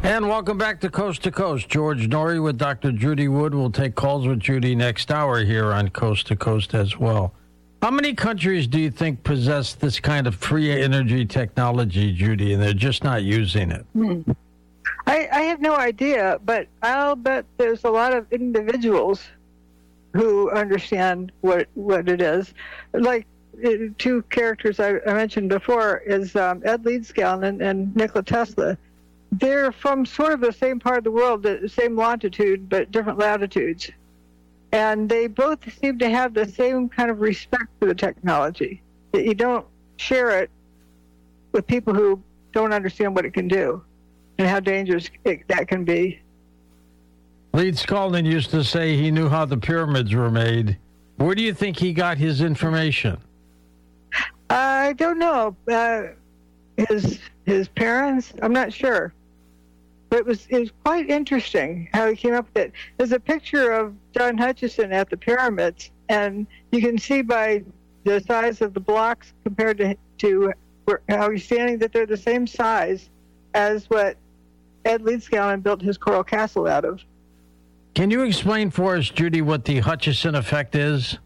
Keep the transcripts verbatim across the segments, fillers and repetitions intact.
And welcome back to Coast to Coast. George Noory with Doctor Judy Wood. We'll take calls with Judy next hour here on Coast to Coast as well. How many countries do you think possess this kind of free energy technology, Judy, and they're just not using it? Hmm. I, I have no idea, but I'll bet there's a lot of individuals who understand what what it is. Like uh, two characters I, I mentioned before is um, Ed Leedskalnin and, and Nikola Tesla. They're from sort of the same part of the world, the same longitude, but different latitudes. And they both seem to have the same kind of respect for the technology. You don't share it with people who don't understand what it can do and how dangerous it, that can be. Leedskalnin used to say he knew how the pyramids were made. Where do you think he got his information? I don't know. Uh, his his parents? I'm not sure. But it was it was quite interesting how he came up with it. There's a picture of John Hutchison at the pyramids, and you can see by the size of the blocks compared to, to where, how he's standing that they're the same size as what Ed Leedskalnin built his coral castle out of. Can you explain for us, Judy, what the Hutchison effect is?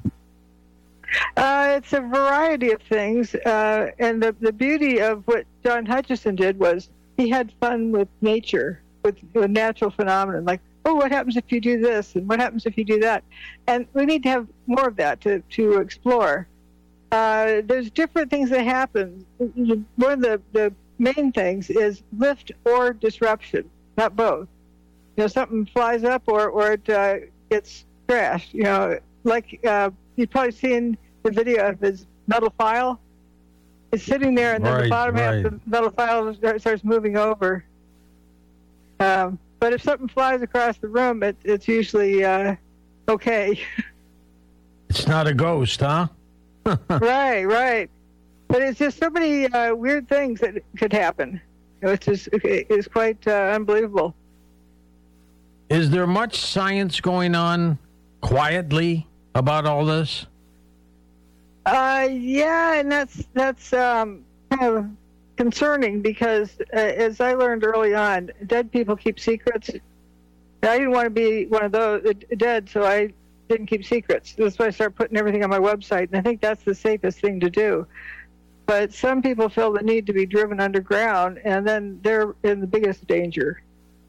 Uh, it's a variety of things, uh, and the, the beauty of what John Hutchison did was he had fun with nature, with, with natural phenomena, like, oh, what happens if you do this, and what happens if you do that? And we need to have more of that to, to explore. Uh, there's different things that happen. One of the, the main things is lift or disruption, not both. You know, something flies up or, or it uh, gets crashed. You know, like uh, you've probably seen the video of his metal file. It's sitting there, and then right, the bottom right. half of the metal file starts moving over. Um, but if something flies across the room, it, it's usually uh, okay. It's not a ghost, huh? Right, right. But it's just so many uh, weird things that could happen. You know, it's just it's quite uh, unbelievable. Is there much science going on quietly about all this? Uh, yeah, and that's that's um, kind of concerning because, uh, as I learned early on, dead people keep secrets. I didn't want to be one of those uh, dead, so I didn't keep secrets. That's why I started putting everything on my website, and I think that's the safest thing to do. But some people feel the need to be driven underground, and then they're in the biggest danger.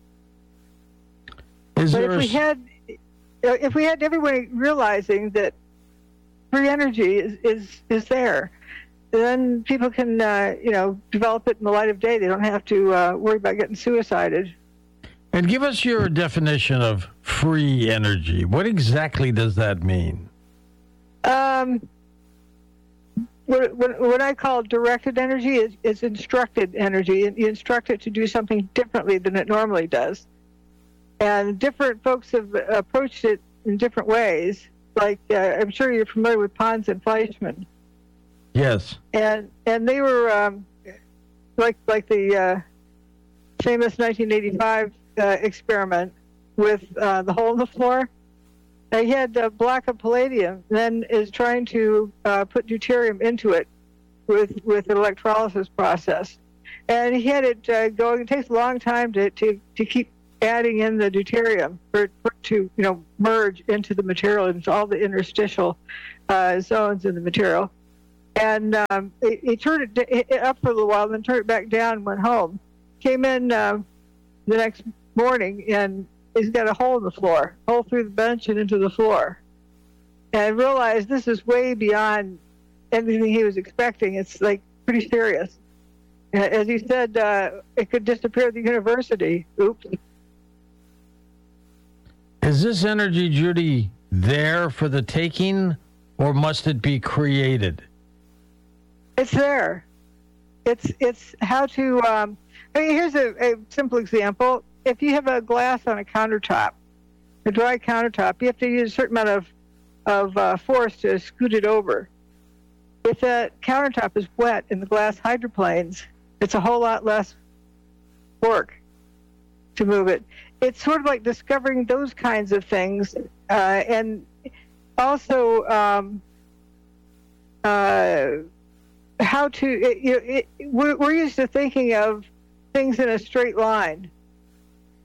Is but there if we a... had, if we had everybody realizing that free energy is, is, is there, then people can, uh, you know, develop it in the light of day. They don't have to uh, worry about getting suicided. And give us your definition of free energy. What exactly does that mean? Um, what, what, what I call directed energy is, is instructed energy. You instruct it to do something differently than it normally does. And different folks have approached it in different ways. Like, uh, I'm sure you're familiar with Pons and Fleischmann. Yes. And and they were um, like like the uh, famous nineteen eighty-five uh, experiment with uh, the hole in the floor. Now, he had a block of palladium, then is trying to uh, put deuterium into it with with an electrolysis process. And he had it uh, going. It takes a long time to, to, to keep adding in the deuterium for, for to you know merge into the material, into all the interstitial uh, zones in the material. And um, he, he turned it, it up for a little while, then turned it back down and went home. Came in uh, the next morning, and he's got a hole in the floor, hole through the bench and into the floor. And I realized this is way beyond anything he was expecting. It's like pretty serious. As he said, uh, it could disappear at the university. Oops. Is this energy, Judy, there for the taking, or must it be created? It's there. It's it's how to. Um, I mean, here's a, a simple example. If you have a glass on a countertop, a dry countertop, you have to use a certain amount of of uh, force to scoot it over. If that countertop is wet in the glass hydroplanes, it's a whole lot less work to move it. It's sort of like discovering those kinds of things, uh, and also um, uh, how to. It, you know, it, we're, we're used to thinking of things in a straight line,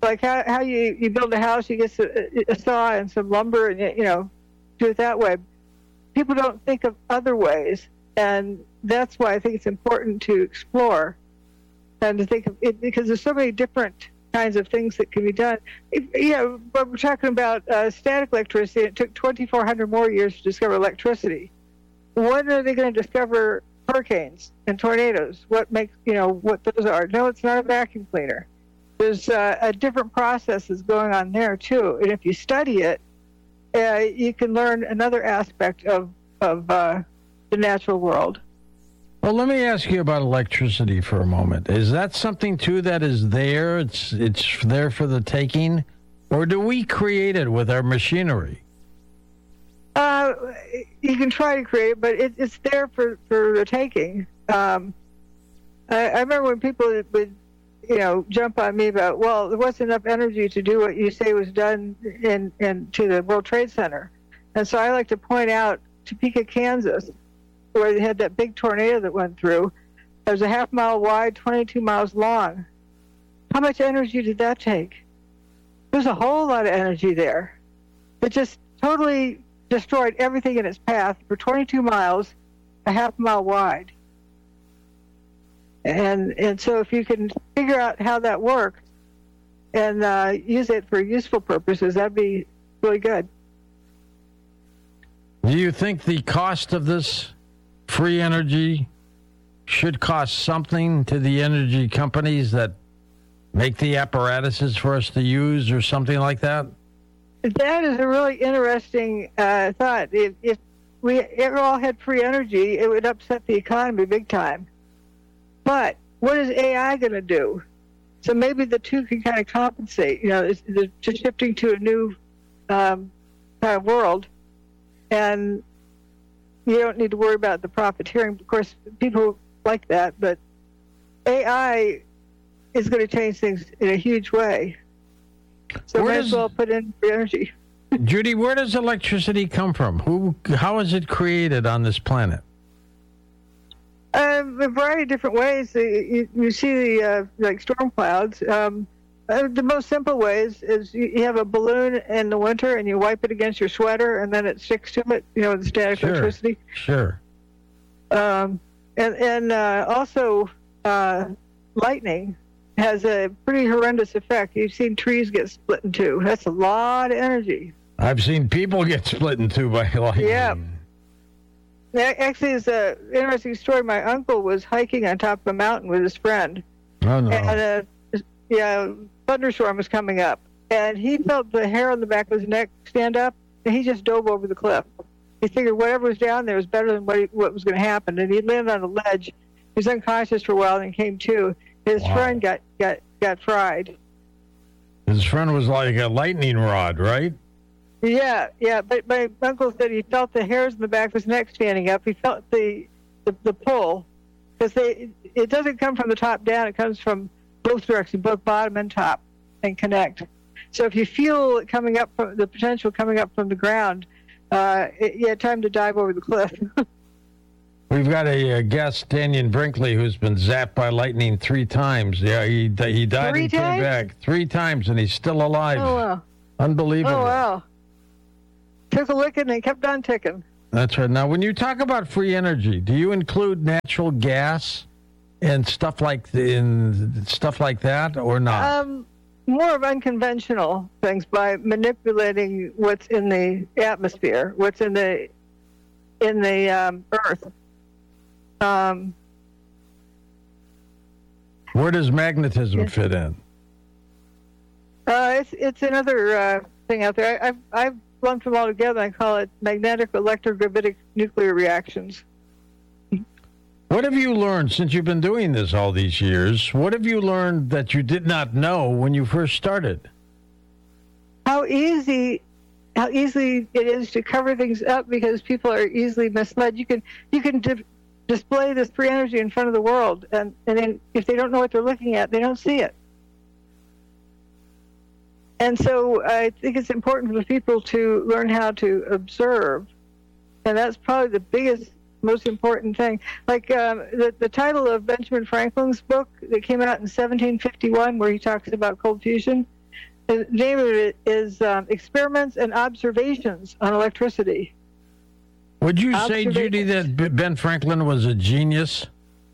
like how, how you, you build a house, you get a, a saw and some lumber and, you know, do it that way. People don't think of other ways. And that's why I think it's important to explore and to think of it, because there's so many different kinds of things that can be done. If, you know, but we're talking about uh, static electricity. It took twenty-four hundred more years to discover electricity. When are they going to discover hurricanes and tornadoes? What makes, you know, what those are? No, it's not a vacuum cleaner. There's uh, a different processes going on there too. And if you study it, uh, you can learn another aspect of, of uh, the natural world. Well, let me ask you about electricity for a moment. Is that something, too, that is there? It's it's there for the taking? Or do we create it with our machinery? Uh, you can try to create it, but it, it's there for, for the taking. Um, I, I remember when people would, you know, jump on me about, well, there wasn't enough energy to do what you say was done in, in to the World Trade Center. And so I like to point out Topeka, Kansas, where they had that big tornado that went through. It was a half mile wide, twenty-two miles long. How much energy did that take? There's a whole lot of energy there. It just totally destroyed everything in its path for twenty-two miles, a half mile wide. And and so if you can figure out how that works and uh, use it for useful purposes, that'd be really good. Do you think the cost of this free energy should cost something to the energy companies that make the apparatuses for us to use or something like that? That is a really interesting uh, thought. If, if we ever all had free energy, it would upset the economy big time. But what is A I going to do? So maybe the two can kind of compensate. You know, it's, it's just shifting to a new um, kind of world, and you don't need to worry about the profiteering. Of course, people like that, but A I is going to change things in a huge way. So where might does, as well put in free energy. Judy, where does electricity come from? Who? How is it created on this planet? Um, a variety of different ways. You, you see the uh, like storm clouds. Um, uh, the most simple ways is you, you have a balloon in the winter and you wipe it against your sweater and then it sticks to it. You know, with static Sure. electricity. Sure. Um, and and uh, also uh, lightning has a pretty horrendous effect. You've seen trees get split in two. That's a lot of energy. I've seen people get split in two by lightning. Yeah. Actually, it's an interesting story. My uncle was hiking on top of a mountain with his friend. Oh, no. And a yeah, thunderstorm was coming up. And he felt the hair on the back of his neck stand up, and he just dove over the cliff. He figured whatever was down there was better than what, he, what was going to happen. And he landed on a ledge. He was unconscious for a while and came to. His Wow. friend got, got, got fried. His friend was like a lightning rod, right? Yeah, yeah, but my uncle said he felt the hairs in the back of his neck standing up. He felt the the, the pull, because they it doesn't come from the top down. It comes from both directions, both bottom and top, and connect. So if you feel it coming up from the potential coming up from the ground, uh, it, yeah, time to dive over the cliff. We've got a, a guest, Daniel Brinkley, who's been zapped by lightning three times. Yeah, he he died Three and came times? back three times, and he's still alive. Oh wow! Unbelievable. Oh wow! Took a licking and kept on ticking. That's right. Now, when you talk about free energy, do you include natural gas and stuff like the, in stuff like that, or not? Um, more of unconventional things by manipulating what's in the atmosphere, what's in the in the um, earth. Um, Where does magnetism yeah. fit in? uh, it's it's another uh, thing out there. I, I've I've lumped them all together. I call it magnetic electrogravitic nuclear reactions. What have you learned since you've been doing this all these years? What have you learned that you did not know when you first started? How easy, how easy it is to cover things up because people are easily misled. You can you can di- display this free energy in front of the world, and and then if they don't know what they're looking at, they don't see it. And so I think it's important for people to learn how to observe, and that's probably the biggest, most important thing. Like um, the, the title of Benjamin Franklin's book that came out in seventeen fifty-one, where he talks about cold fusion, The name of it is um, Experiments and Observations on Electricity. Would you say, Judy, that B- Ben Franklin was a genius?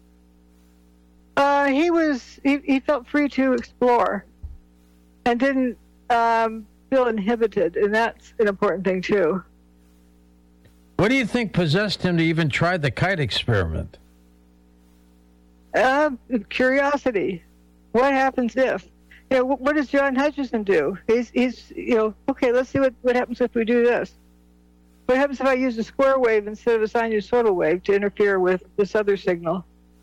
Uh, he was. He, he felt free to explore, and didn't um, feel inhibited, and that's an important thing too. What do you think possessed him to even try the kite experiment? Uh, curiosity. What happens if? You know, what does John Hutchison do? He's, he's, you know, okay, let's see what, what happens if we do this. What happens if I use a square wave instead of a sinusoidal wave to interfere with this other signal?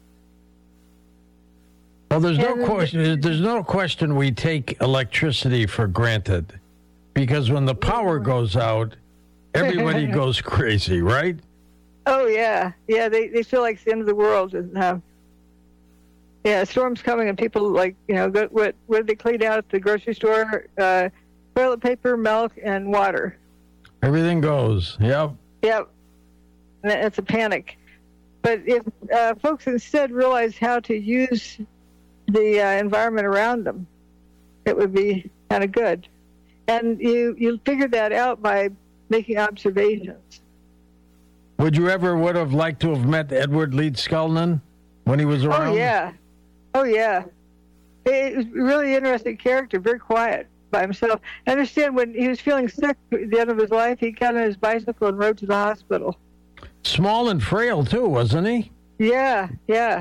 Well, there's no And- question. There's no question we take electricity for granted, because when the power goes out, everybody goes crazy, right? Oh yeah, yeah. They they feel like it's the end of the world, and uh, yeah, a storm's coming, and people like you know go, what what did they clean out at the grocery store? Uh, toilet paper, milk, and water. Everything goes. Yep. Yep, and it's a panic. But if uh, folks instead realize how to use the uh, environment around them, it would be kind of good. And you you figure that out by making observations. Would you ever would have liked to have met Edward Leedskalnin when he was around? Oh yeah, oh yeah. It was a really interesting character, very quiet by himself. I understand when he was feeling sick at the end of his life, he got on his bicycle and rode to the hospital. Small and frail too, wasn't he? Yeah, yeah.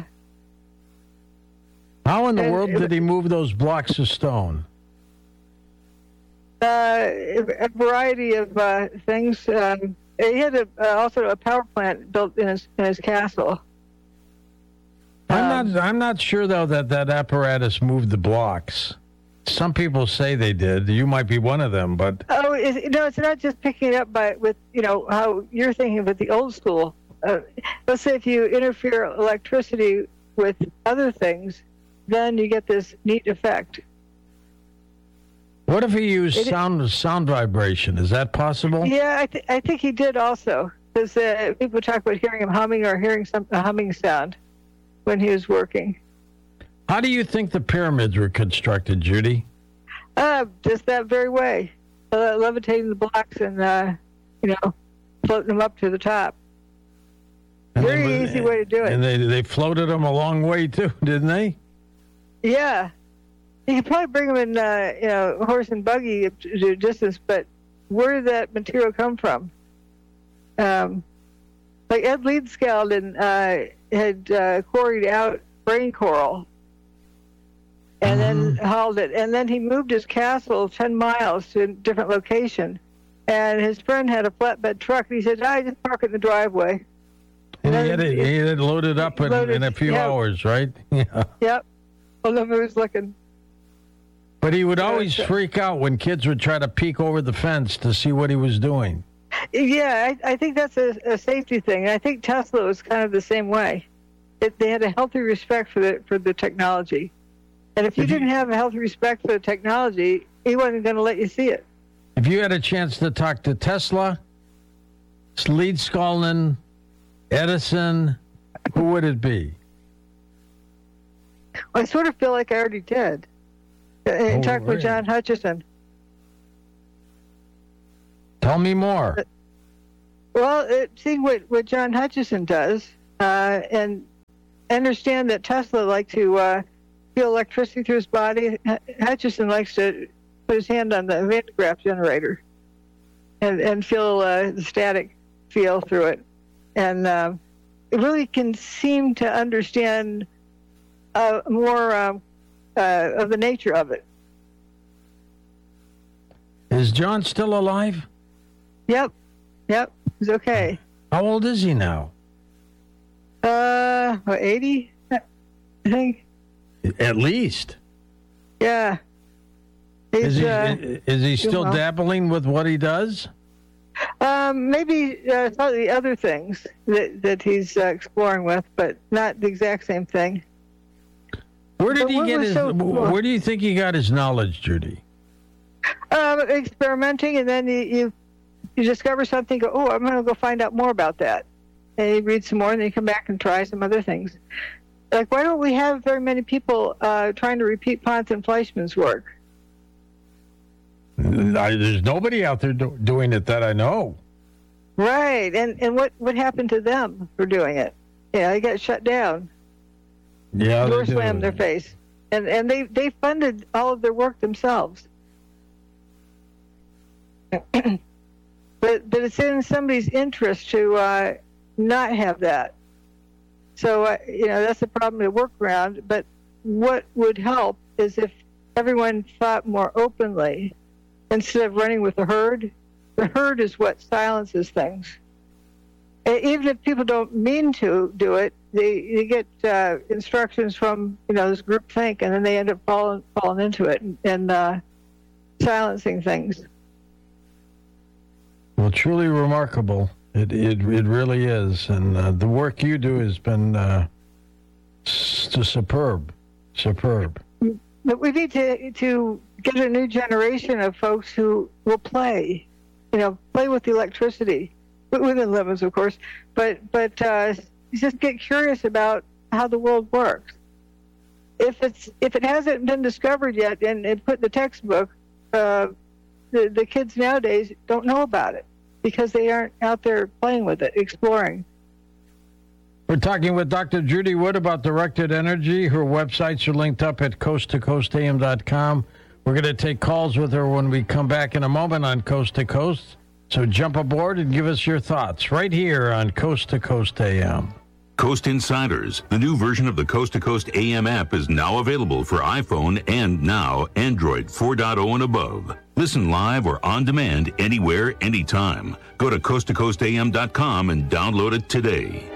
How in the And world it- did he move those blocks of stone? Uh, a variety of uh, things. Um, he had a, uh, also a power plant built in his in his castle. I'm Um, not. I'm not sure though that that apparatus moved the blocks. Some people say they did. You might be one of them, but Oh, is, no, it's not just picking it up by with you know how you're thinking of it, the old school. Uh, let's say if you interfere electricity with other things, then you get this neat effect. what if he used It- sound sound vibration? Is that possible? Yeah, I, th- I think he did also, because uh, people talk about hearing him humming or hearing some a humming sound when he was working. How do you think the pyramids were constructed, Judy? Uh, just that very way, uh, levitating the blocks and uh, you know, floating them up to the top. And Very they- easy way to do it. And they they floated them a long way too, didn't they? Yeah, you could probably bring them in, uh, you know, horse and buggy to a distance, but where did that material come from? Um, like Ed Leedskalnin uh, had uh, quarried out brain coral and then hauled it, and then he moved his castle ten miles to a different location. And his friend had a flatbed truck, and he said, "I just park it in the driveway." And he then had it, he had it loaded up in, loaded- in a few yeah. hours, right? Yeah. Yep. Well, nobody was looking. But he would Yeah, always it's- freak out when kids would try to peek over the fence to see what he was doing. Yeah, I, I think that's a, a safety thing. I think Tesla was kind of the same way. It, they had a healthy respect for the for the technology, and if you If you- didn't have a healthy respect for the technology, he wasn't going to let you see it. If you had a chance to talk to Tesla, Leedskalnin, Edison, who would it be? I sort of feel like I already did. Uh, Oh, talk really? with John Hutchison. Tell me more. Well, it, seeing what, what John Hutchison does, uh, and understand that Tesla liked to uh, feel electricity through his body. H- Hutchison likes to put his hand on the Van de Graaff generator and, and feel uh, the static feel through it. And uh, it really can seem to understand uh, more um, uh, of the nature of it. Is John still alive? Yep, yep, it's okay. How old is he now? Uh, what, eighty, I think. At least. Yeah. He's, Is he, uh, is he still well. dabbling with what he does? um, maybe uh, some of the other things that, that he's uh, exploring with, but not the exact same thing. Where did But he what get was his? so cool- Where do you think he got his knowledge, Judy? Um, experimenting, and then you, you you discover something. Go, oh, I'm going to go find out more about that. And you read some more, and then you come back and try some other things. Like, why don't we have very many people uh, trying to repeat Ponce and Fleischmann's work? I, there's nobody out there do, doing it that I know. Right, and and what, what happened to them for doing it? Yeah, they got shut down. Yeah, Door they slammed do. their face, and and they they funded all of their work themselves. but but it's in somebody's interest to uh, not have that. So uh, you know that's the problem to work around. But what would help is if everyone thought more openly instead of running with the herd. The herd is what silences things. Even if people don't mean to do it, they, they get uh, instructions from you know this group think, and then they end up falling falling into it and, and uh, silencing things. Well, truly remarkable. It it it really is, and uh, the work you do has been uh, s- superb, superb. But we need to to get a new generation of folks who will play, you know, play with the electricity, within limits, of course. But but uh, just get curious about how the world works. If it's if it hasn't been discovered yet and, and put in the textbook, uh, the the kids nowadays don't know about it because they aren't out there playing with it, exploring. We're talking with Doctor Judy Wood about directed energy. Her websites are linked up at coast to coast a m dot com. We're going to take calls with her when we come back in a moment on Coast to Coast. So jump aboard and give us your thoughts right here on Coast to Coast A M. Coast Insiders, the new version of the Coast to Coast A M app, is now available for iPhone and now Android four point oh and above. Listen live or on demand anywhere, anytime. Go to coast to coast a m dot com and download it today.